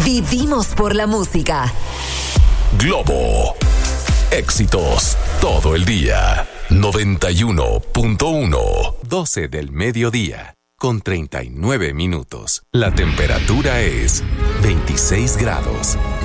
Vivimos por la música. Globo. Éxitos todo el día. 91.1. 12 del mediodía. Con 39 minutos. La temperatura es 26 grados.